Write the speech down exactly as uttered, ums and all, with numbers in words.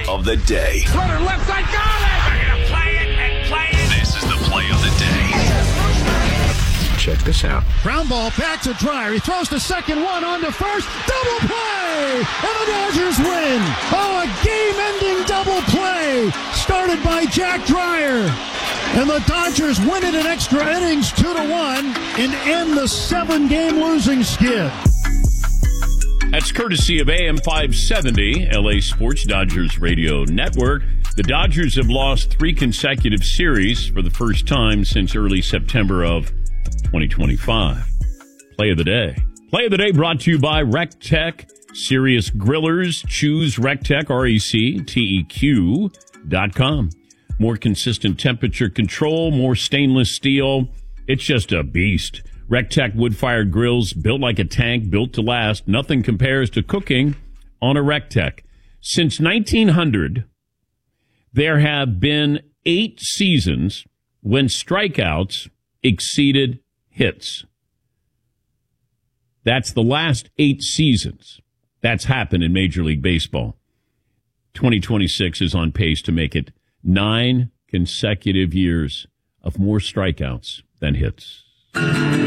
of the day. Runner left side, got it! We're going to play it and play it. This is the play of the day. Check this out. Ground ball back to Dreyer. He throws to second, one on to first. Double play! And the Dodgers win. Oh, a game-ending double play started by Jack Dreyer. And the Dodgers win it in extra innings, two to one, and end the seven-game losing skid. That's courtesy of A M five seventy, L A Sports Dodgers Radio Network. The Dodgers have lost three consecutive series for the first time since early September of twenty twenty-five. Play of the day. Play of the day brought to you by RecTech. Serious Grillers. Choose RecTech, R E C T E Q dot com. More consistent temperature control, more stainless steel. It's just a beast. RecTech wood-fired grills, built like a tank, built to last. Nothing compares to cooking on a RecTech. Since nineteen hundred, there have been eight seasons when strikeouts exceeded hits. That's the last eight seasons that's happened in Major League Baseball. twenty twenty-six is on pace to make it nine consecutive years of more strikeouts than hits.